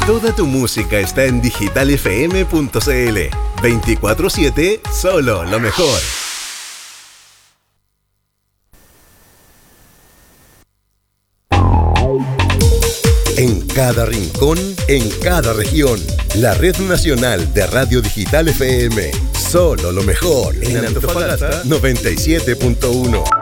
Toda tu música está en digitalfm.cl. 24/7, solo lo mejor. En cada rincón, en cada región, la Red Nacional de Radio Digital FM. Solo lo mejor. En Antofagasta, 97.1.